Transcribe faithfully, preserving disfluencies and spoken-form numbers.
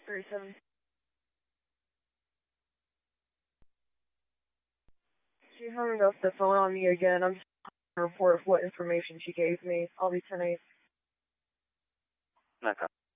thirty-seven. She hung up the phone on me again. I'm just going to report what information she gave me. I'll be ten eight. Okay.